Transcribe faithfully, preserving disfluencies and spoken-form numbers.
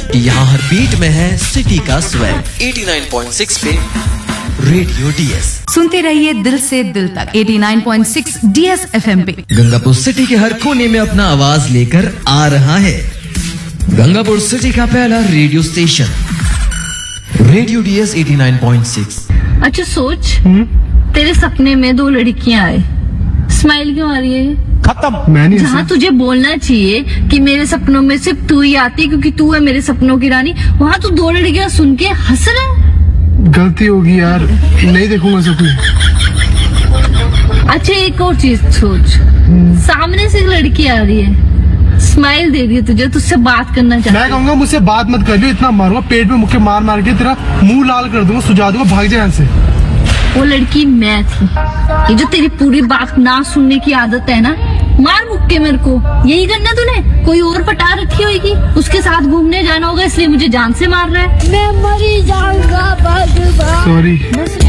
यहाँ हर बीट में है सिटी का स्वैग। नवासी पॉइंट छह पे रेडियो डीएस सुनते रहिए दिल से दिल तक नवासी पॉइंट छह डीएस एफएम पे। गंगापुर सिटी के हर कोने में अपना आवाज लेकर आ रहा है गंगापुर सिटी का पहला रेडियो स्टेशन रेडियो डीएस नवासी पॉइंट छह। अच्छा सोच, हुँ? तेरे सपने में दो लड़कियां आए, स्माइल क्यों आ रही है? खत्म। मैं नहीं जहाँ तुझे बोलना चाहिए कि मेरे सपनों में सिर्फ तू ही आती है क्योंकि तू है मेरे सपनों की रानी, वहाँ तू दो लड़कियां सुन के हंस रहा है। गलती होगी यार, नहीं देखूंगा सपने। अच्छा एक और चीज सोच, सामने से एक लड़की आ रही है, स्माइल दे रही है तुझे, तुझसे बात करना चाहती है। मैं कहूंगा मुझसे बात मत कर लियो, इतना मारूंगा पेट में मुक्के मार मार के तेरा मुंह लाल कर दूंगा, सुझा दूंगा, भाग जाए यहाँ से। वो लड़की मैं थी। ये जो तेरी पूरी बात ना सुनने की आदत है ना, मार मुक्के मेरे को। यही करना तूने? कोई और पटा रखी होगी, उसके साथ घूमने जाना होगा इसलिए मुझे जान से मार रहा है। मैं मरी जाऊंगा भगवान। सॉरी।